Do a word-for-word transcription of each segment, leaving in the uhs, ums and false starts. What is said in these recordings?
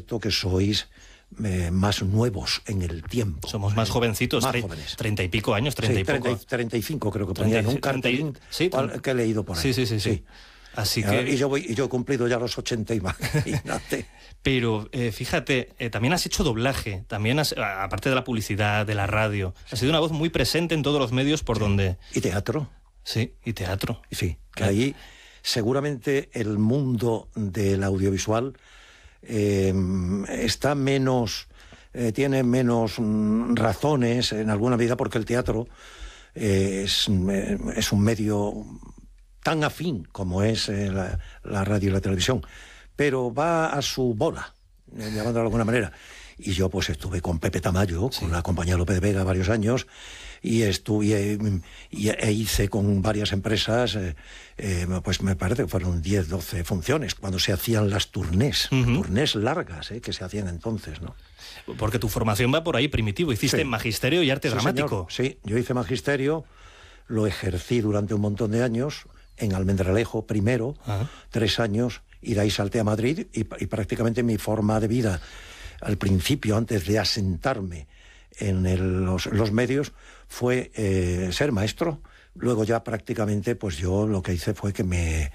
cierto que sois eh, más nuevos en el tiempo. Somos más jovencitos, más tre jóvenes. Treinta y pico años, treinta sí, y poco. treinta, treinta y cinco creo que ponía en un cartelín sí, que he leído por ahí. Sí, sí, sí. sí. sí. Así que... Y yo, voy, y yo he cumplido ya los ochenta y más, imagínate. Pero eh, fíjate, eh, también has hecho doblaje, también has, aparte de la publicidad, de la radio, sí. has sido una voz muy presente en todos los medios por sí. donde... Y teatro. Sí, y teatro. Sí, que ahí seguramente el mundo del audiovisual eh, está menos, eh, tiene menos mm, razones en alguna medida porque el teatro eh, es, eh, es un medio tan afín como es eh, la, la radio y la televisión, pero va a su bola, eh, llamándolo de alguna manera. Y yo pues estuve con Pepe Tamayo, sí. con la compañía López de Vega varios años, y estuve y, e hice con varias empresas, eh, eh, pues me parece que fueron diez, doce funciones, cuando se hacían las turnés, uh-huh. turnés largas, eh, que se hacían entonces, ¿no? Porque tu formación va por ahí, Primitivo, hiciste sí. magisterio y arte sí, dramático. Señor. Sí, yo hice magisterio, lo ejercí durante un montón de años, en Almendralejo primero, uh-huh. tres años, y de ahí salté a Madrid, y, y prácticamente mi forma de vida, al principio, antes de asentarme en el, los, los medios, fue eh, ser maestro. Luego ya prácticamente, pues yo lo que hice fue que me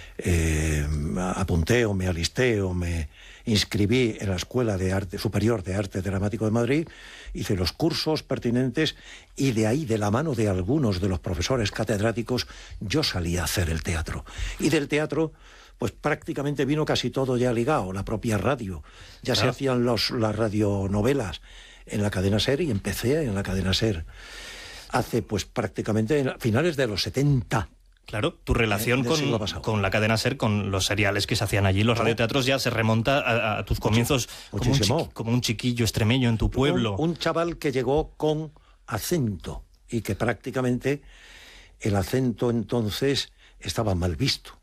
eh, apunté o me alisté o me inscribí en la Escuela de Arte Superior de Arte Dramático de Madrid, hice los cursos pertinentes y de ahí, de la mano de algunos de los profesores catedráticos, yo salí a hacer el teatro. Y del teatro... pues prácticamente vino casi todo ya ligado, la propia radio. Ya claro. se hacían los, las radionovelas en la cadena SER y empecé en la cadena SER hace pues prácticamente en finales de los setenta. Claro, tu relación eh, con, con la cadena SER, con los seriales que se hacían allí, los radioteatros, ya se remonta a, a tus comienzos como un, chiqui, como un chiquillo extremeño en tu pueblo. Un, un chaval que llegó con acento y que prácticamente el acento entonces estaba mal visto.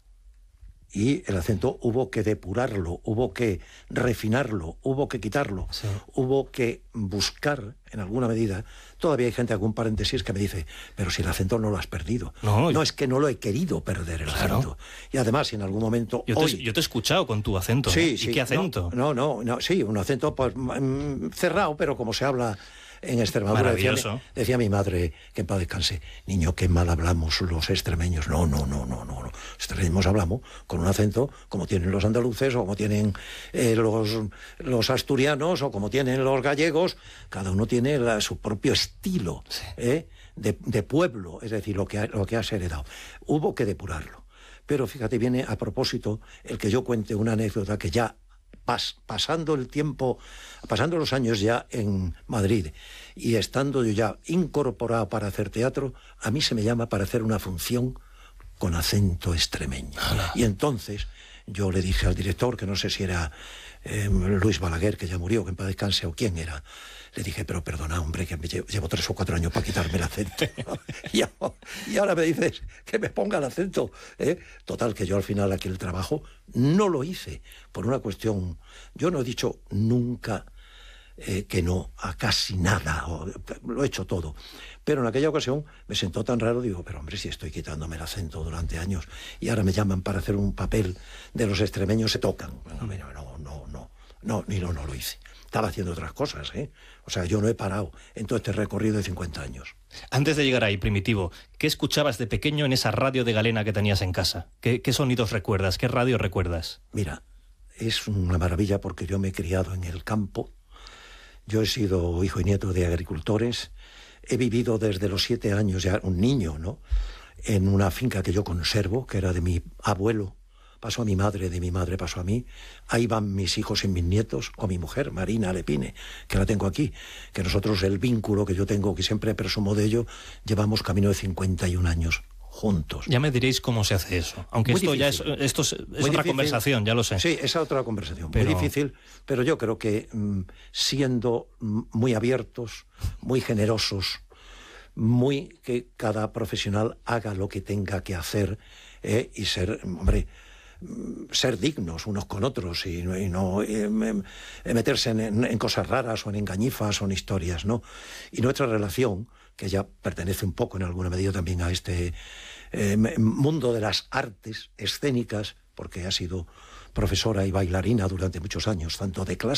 Y el acento hubo que depurarlo, hubo que refinarlo, hubo que quitarlo, sí. hubo que buscar, en alguna medida. Todavía hay gente, algún paréntesis, que me dice, pero si el acento no lo has perdido. No, no es que no lo he querido perder el claro. acento. Y además, si en algún momento... Yo te, hoy... yo te he escuchado con tu acento. Sí, ¿Y sí. qué acento? No, no, no, sí, un acento pues, mm, cerrado, pero como se habla... En Extremadura decía, decía mi madre, que en paz descanse, niño, qué mal hablamos los extremeños. No, no, no, no, no, no. Extremeños hablamos con un acento como tienen los andaluces o como tienen eh, los, los asturianos o como tienen los gallegos. Cada uno tiene la, su propio estilo sí. ¿eh? de, de pueblo, es decir, lo que, ha, lo que has heredado. Hubo que depurarlo. Pero fíjate, viene a propósito el que yo cuente una anécdota que ya Pas, pasando el tiempo, pasando los años ya en Madrid y estando yo ya incorporado para hacer teatro, a mí se me llama para hacer una función con acento extremeño. Hola. Y entonces yo le dije al director, que no sé si era eh, Luis Balaguer, que ya murió, que en paz descanse, o quién era, le dije, pero perdona, hombre, que me llevo, llevo tres o cuatro años para quitarme el acento. y, ahora, y ahora me dices que me ponga el acento. ¿eh? Total, que yo al final aquí el trabajo no lo hice por una cuestión... Yo no he dicho nunca eh, que no a casi nada, o, lo he hecho todo. Pero en aquella ocasión me sentó tan raro, digo, pero hombre, si estoy quitándome el acento durante años y ahora me llaman para hacer un papel de los extremeños, se tocan. No, no, no, no, no, ni no, no lo hice. Estaba haciendo otras cosas, ¿eh? O sea, yo no he parado en todo este recorrido de cincuenta años. Antes de llegar ahí, Primitivo, ¿qué escuchabas de pequeño en esa radio de galena que tenías en casa? ¿Qué, qué sonidos recuerdas? ¿Qué radio recuerdas? Mira, es una maravilla porque yo me he criado en el campo. Yo he sido hijo y nieto de agricultores. He vivido desde los siete años, ya un niño, ¿no? En una finca que yo conservo, que era de mi abuelo. Pasó a mi madre, de mi madre pasó a mí. Ahí van mis hijos y mis nietos, o mi mujer, Marina Lepine, que la tengo aquí. Que nosotros, el vínculo que yo tengo, que siempre presumo de ello, llevamos camino de cincuenta y un años juntos. Ya me diréis cómo se hace eso. Aunque muy esto difícil. ya es, esto es, es otra difícil. conversación, ya lo sé. Sí, esa otra conversación. Pero... Muy difícil, pero yo creo que mmm, siendo muy abiertos, muy generosos, muy que cada profesional haga lo que tenga que hacer eh, y ser, hombre... ser dignos unos con otros y, y no eh, meterse en, en, en cosas raras o en engañifas o en historias, ¿no? Y nuestra relación, que ya pertenece un poco en alguna medida también a este eh, mundo de las artes escénicas, porque ha sido profesora y bailarina durante muchos años, tanto de clase